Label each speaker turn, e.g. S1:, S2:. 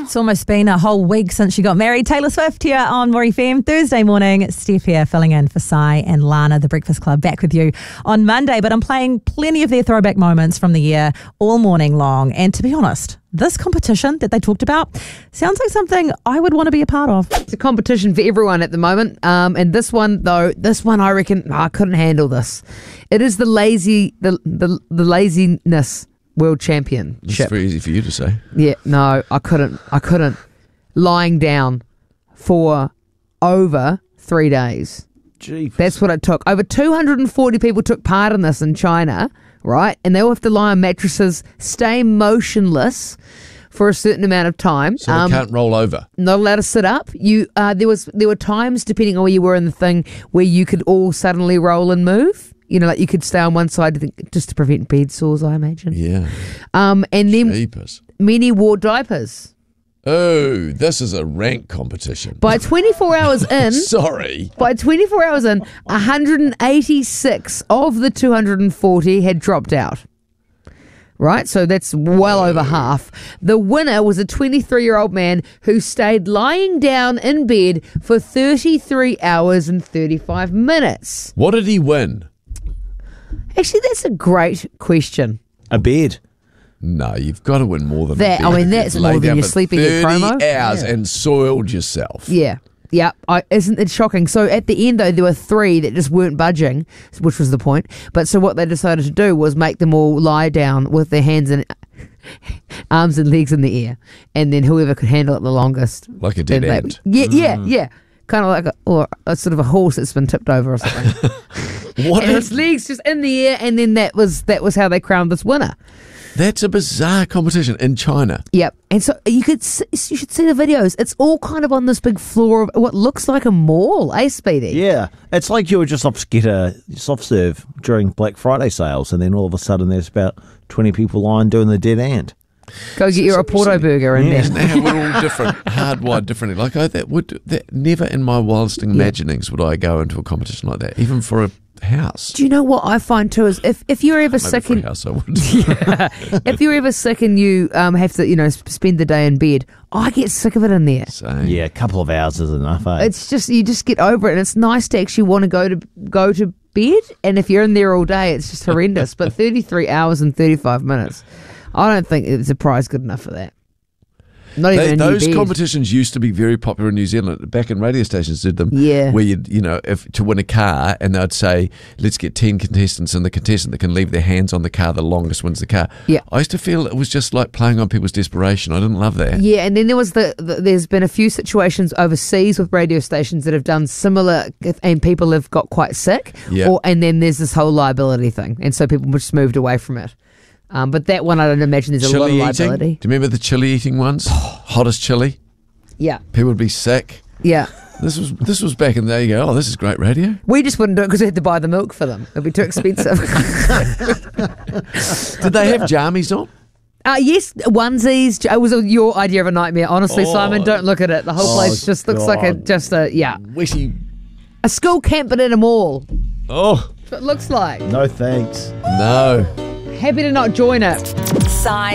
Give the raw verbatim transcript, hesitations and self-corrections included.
S1: It's almost been a whole week since she got married. Taylor Swift here on More F M. Thursday morning, Steph here filling in for Sai and Lana, The Breakfast Club, back with you on Monday. But I'm playing plenty of their throwback moments from the year all morning long. And to be honest, this competition that they talked about sounds like something I would want to be a part of.
S2: It's a competition for everyone at the moment. Um, and this one, though, this one I reckon oh, I couldn't handle this. It is the lazy, the the, the laziness world championship.
S3: It's very easy for you to say.
S2: Yeah, no, I couldn't. I couldn't. Lying down for over three days.
S4: Gee.
S2: That's what it took. Over two hundred forty people took part in this in China, right? And they all have to lie on mattresses, stay motionless for a certain amount of time.
S3: So they can't roll over.
S2: Not allowed to sit up. You, uh, there was there were times, depending on where you were in the thing, where you could all suddenly roll and move. You know, like you could stay on one side just to prevent bed sores, I imagine.
S3: Yeah.
S2: Um, and then
S3: Jeepers.
S2: many wore diapers.
S3: Oh, this is a rank competition.
S2: By twenty-four hours in,
S3: Sorry.
S2: by twenty-four hours in, one hundred eighty-six of the two hundred forty had dropped out. Right, so that's well over half. The winner was a twenty-three-year-old man who stayed lying down in bed for thirty-three hours and thirty-five minutes.
S3: What did he win?
S2: Actually, that's a great question.
S4: A bed.
S3: No, you've got to win more than
S2: That-
S3: a
S2: I
S3: bed.
S2: mean,
S3: You've
S2: that's
S3: laid
S2: more than
S3: down
S2: your
S3: for
S2: sleeping at promo.
S3: thirty hours and soiled yourself.
S2: Yeah. Yeah, I, isn't it shocking? So at the end, though, there were three that just weren't budging, which was the point. But so what they decided to do was make them all lie down with their hands and arms and legs in the air, and then whoever could handle it the longest.
S3: Like a dead
S2: then they-
S3: ant.
S2: Yeah, yeah, yeah. Kind of like a, or a sort of a horse that's been tipped over or something.
S3: What
S2: and
S3: is,
S2: its legs just in the air, and then that was that was how they crowned this winner.
S3: that's a bizarre competition in China.
S2: Yep. And so you could see, you should see the videos. It's all kind of on this big floor of what looks like a mall, eh, Speedy?
S4: Yeah, it's like you were just off to get a soft serve during Black Friday sales, and then all of a sudden there's about twenty people lying doing the dead ant.
S2: Go get your Porto burger in
S4: Yeah.
S2: there.
S3: Now we're all different, hardwired differently. Like I, that would that never in my wildest imaginings would I go into a competition like that, even for a house.
S2: Do you know what I find too is if, if you're ever
S3: Maybe
S2: sick
S3: for a
S2: and
S3: house I would.
S2: if you're ever sick and you um, have to you know sp- spend the day in bed, I get sick of it in there.
S3: Same.
S4: Yeah, a couple of hours is enough, eh?
S2: It's just you just get over it, and it's nice to actually want to go to go to bed. And if you're in there all day, it's just horrendous. But thirty-three hours and thirty-five minutes, I don't think it's a prize good enough for that. Not even
S3: They,
S2: a new
S3: those
S2: bed.
S3: competitions used to be very popular in New Zealand. Back in radio stations did them.
S2: Yeah.
S3: Where you'd, you know, if to win a car, and they'd say, let's get ten contestants, and the contestant that can leave their hands on the car the longest wins the car.
S2: Yeah.
S3: I used to feel it was just like playing on people's desperation. I didn't love that.
S2: Yeah, and then there was the, the there's been a few situations overseas with radio stations that have done similar, and people have got quite sick.
S3: Yeah.
S2: Or and then there's this whole liability thing, and so people just moved away from it. Um, but that one, I don't imagine there's a lot of
S3: Chili eating.
S2: liability.
S3: Do you remember the chili eating ones? Hottest chili.
S2: Yeah,
S3: People would be sick.
S2: yeah.
S3: This was this was back in the day. You go, oh, this is great radio.
S2: We just wouldn't do it because we had to buy the milk for them. It'd be too expensive.
S3: Did they have jammies on?
S2: uh, yes, onesies. It was your idea of a nightmare. Honestly,
S3: Oh.
S2: Simon, don't look at it. The whole
S4: Oh,
S2: place just looks like a
S4: God.
S2: just a yeah
S3: Witty.
S2: a school camp but in a mall.
S3: Oh
S2: That's what it looks like.
S4: No thanks.
S3: no.
S2: Happy to not join it.
S1: Sai